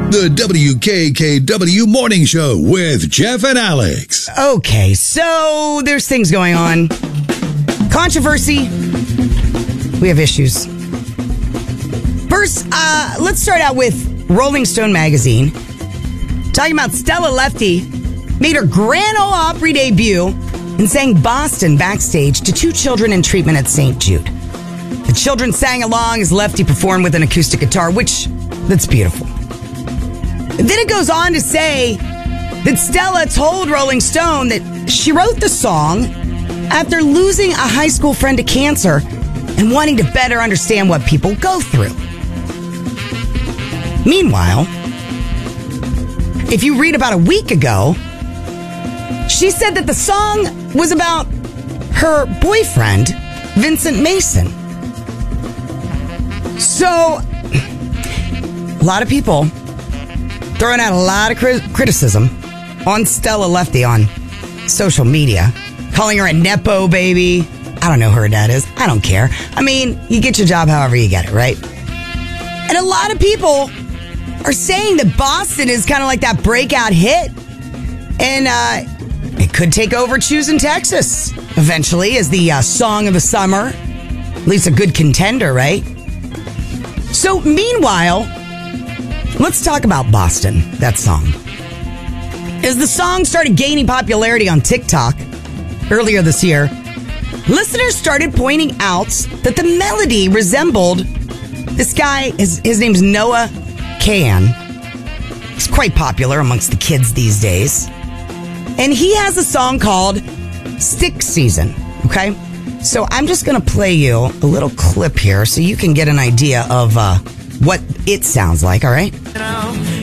The WKKW Morning Show with Jeff and Alex. Okay, so there's things going on. Controversy. We have issues. First, let's start out with Rolling Stone magazine. Talking about Stella Lefty made her Grand Ole Opry debut and sang Boston backstage to two children in treatment at St. Jude. The children sang along as Lefty performed with an acoustic guitar, that's beautiful. And then it goes on to say that Stella told Rolling Stone that she wrote the song after losing a high school friend to cancer and wanting to better understand what people go through. Meanwhile, if you read about a week ago, she said that the song was about her boyfriend, Vincent Mason. So, a lot of people throwing out a lot of criticism on Stella Lefty on social media, calling her a Nepo baby. I don't know who her dad is. I don't care. I mean, you get your job however you get it, right? And a lot of people are saying that Boston is kind of like that breakout hit. And it could take over Choosing Texas eventually as the song of the summer. At least a good contender, right? So, meanwhile, let's talk about Boston, that song. As the song started gaining popularity on TikTok earlier this year, listeners started pointing out that the melody resembled this guy. His name's Noah Kahan. He's quite popular amongst the kids these days. And he has a song called Stick Season, okay? So I'm just going to play you a little clip here so you can get an idea of what it sounds like, all right?